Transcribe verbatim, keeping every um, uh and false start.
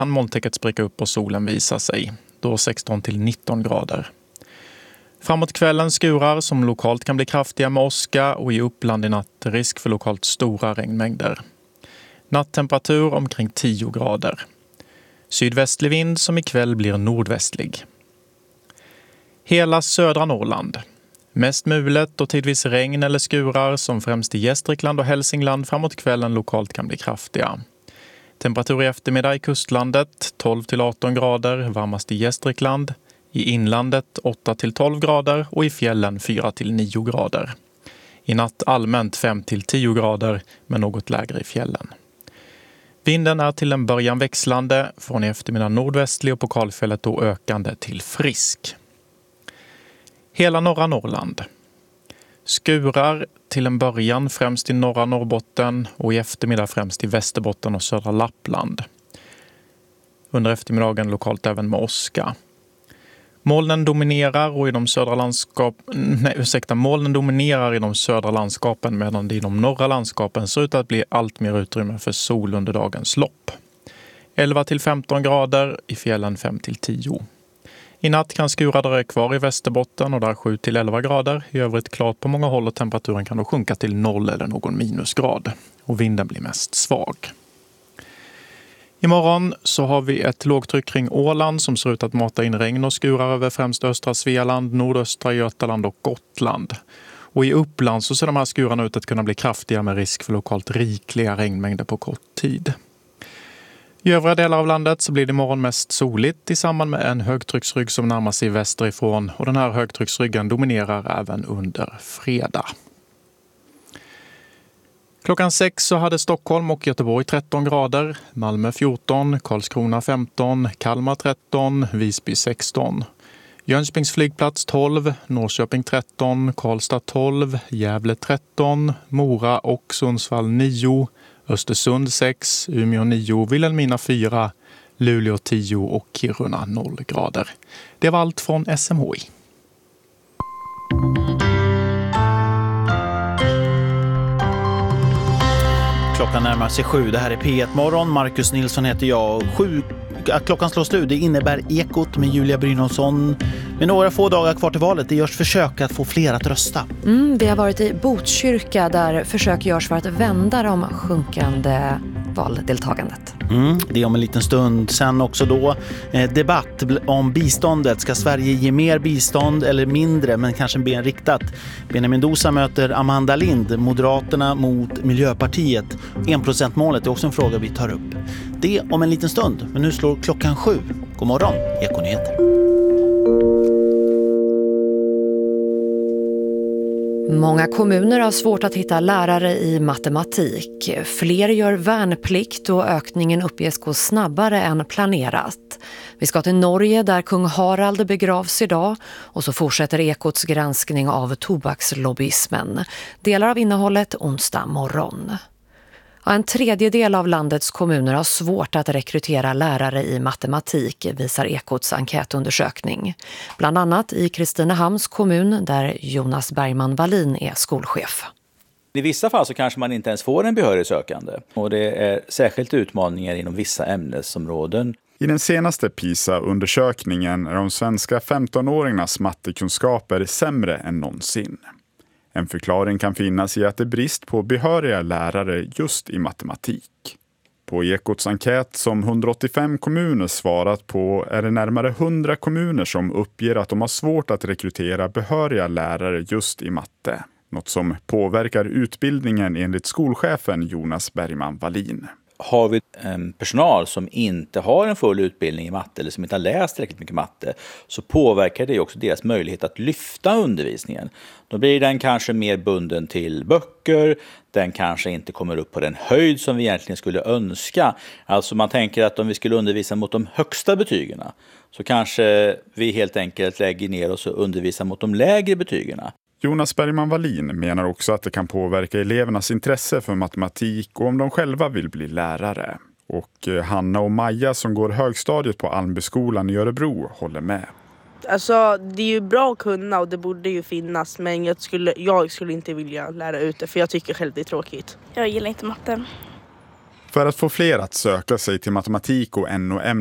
kan molntäcket spricka upp och solen visa sig. Då sexton till nitton grader. Framåt kvällen skurar som lokalt kan bli kraftiga med åska och i Uppland i natt risk för lokalt stora regnmängder. Natttemperatur omkring tio grader. Sydvästlig vind som ikväll blir nordvästlig. Hela södra Norrland. Mest mulet och tidvis regn eller skurar som främst i Gästrikland och Hälsingland framåt kvällen lokalt kan bli kraftiga. Temperatur i eftermiddag i kustlandet tolv till arton grader, varmast i Gästrikland. I inlandet åtta till tolv grader och i fjällen fyra till nio grader. I natt allmänt fem till tio grader men något lägre i fjällen. Vinden är till en början växlande, från i eftermiddag nordvästlig och på kalfället då ökande till frisk. Hela norra Norrland. Skurar till en början främst i norra Norrbotten och i eftermiddag främst i Västerbotten och södra Lappland. Under eftermiddagen lokalt även med åska. Molnen dominerar och i de södra landskap, nej, ursäkta, molnen dominerar i de södra landskapen medan det i de norra landskapen ser ut att bli allt mer utrymme för sol under dagens lopp. elva till femton grader, i fjällen fem till tio. I natt kan skurar kvar i Västerbotten och där sju till elva grader. I övrigt klart på många håll och temperaturen kan då sjunka till noll eller någon minusgrad. Och vinden blir mest svag. Imorgon så har vi ett lågtryck kring Åland som ser ut att mata in regn och skurar över främst östra Svealand, nordöstra Götaland och Gotland. Och i Uppland så ser de här skurarna ut att kunna bli kraftiga med risk för lokalt rikliga regnmängder på kort tid. I övriga delar av landet så blir det imorgon mest soligt i samband med en högtrycksrygg som närmar sig västerifrån och den här högtrycksryggen dominerar även under fredag. Klockan sex så hade Stockholm och Göteborg tretton grader, Malmö fjorton, Karlskrona femton, Kalmar tretton, Visby sexton. Jönköpings flygplats tolv, Norrköping tretton, Karlstad tolv, Gävle tretton, Mora och Sundsvall nio, Östersund sex, Umeå nio, Vilhelmina fyra, Luleå tio och Kiruna noll grader. Det var allt från S M H I. Klockan närmar sig sju. Det här är P ett Morgon. Marcus Nilsson heter jag. Sju, att klockan slår slut, det innebär Ekot med Julia Brynolfsson. Med några få dagar kvar till valet, det görs försök att få fler att rösta. Mm, vi har varit i Botkyrka där försök görs för att vända de sjunkande valdeltagandet. Mm, det är om en liten stund. Sen också då eh, debatt om biståndet. Ska Sverige ge mer bistånd eller mindre, men kanske mer riktat? Benjamin Dosa möter Amanda Lind, Moderaterna mot Miljöpartiet. en procent-målet är också en fråga vi tar upp. Det om en liten stund, men nu slår klockan sju. God morgon, Ekonyheter. Många kommuner har svårt att hitta lärare i matematik. Fler gör värnplikt och ökningen uppges gå snabbare än planerat. Vi ska till Norge där kung Harald begravs idag och så fortsätter Ekots granskning av tobakslobbyismen. Delar av innehållet onsdag morgon. En tredjedel av landets kommuner har svårt att rekrytera lärare i matematik, visar Ekots enkätundersökning. Bland annat i Kristinehamns kommun där Jonas Bergman Wallin är skolchef. I vissa fall så kanske man inte ens får en behörig sökande. Och det är särskilt utmaningar inom vissa ämnesområden. I den senaste PISA-undersökningen är de svenska femtonåringarnas mattekunskaper sämre än någonsin. En förklaring kan finnas i att det är brist på behöriga lärare just i matematik. På Ekots enkät som hundraåttiofem kommuner svarat på är det närmare hundra kommuner som uppger att de har svårt att rekrytera behöriga lärare just i matte. Något som påverkar utbildningen enligt skolchefen Jonas Bergman Wallin. Har vi en personal som inte har en full utbildning i matte eller som inte har läst tillräckligt mycket matte, så påverkar det också deras möjlighet att lyfta undervisningen. Då blir den kanske mer bunden till böcker, den kanske inte kommer upp på den höjd som vi egentligen skulle önska. Alltså man tänker att om vi skulle undervisa mot de högsta betygerna så kanske vi helt enkelt lägger ner oss och undervisar mot de lägre betygerna. Jonas Bergman Wallin menar också att det kan påverka elevernas intresse för matematik och om de själva vill bli lärare. Och Hanna och Maja som går högstadiet på Almbyskolan i Örebro håller med. Alltså det är ju bra att kunna och det borde ju finnas, men jag skulle, jag skulle inte vilja lära ut det för jag tycker själv det är tråkigt. Jag gillar inte matte. För att få fler att söka sig till matematik och N O M